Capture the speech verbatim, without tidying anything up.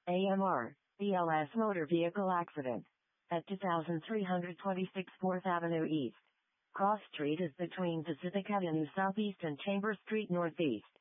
A M R, B L S Motor Vehicle Accident. At two thousand three hundred twenty-six fourth Avenue East. Cross Street is between Pacific Avenue Southeast and Chambers Street Northeast.